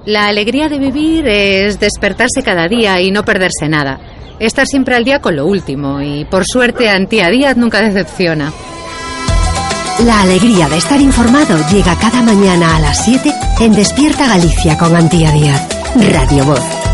La alegría de vivir es despertarse cada día y no perderse nada. Estar siempre al día con lo último y, por suerte, Antía Díaz nunca decepciona. La alegría de estar informado llega cada mañana a las 7 en Despierta Galicia con Antía Díaz. Radio Voz.